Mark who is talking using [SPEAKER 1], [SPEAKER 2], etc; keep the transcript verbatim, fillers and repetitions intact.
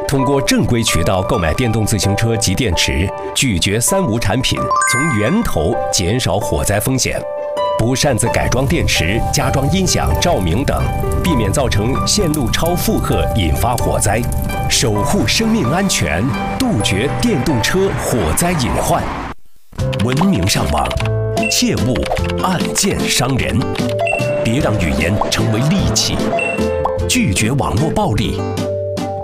[SPEAKER 1] 通过正规渠道购买电动自行车及电池，拒绝三无产品，从源头减少火灾风险。不擅自改装电池、加装音响、照明等，避免造成线路超负荷引发火灾，守护生命安全，杜绝电动车火灾隐患。文明上网，切勿暗箭伤人，别让语言成为利器。拒绝网络暴力，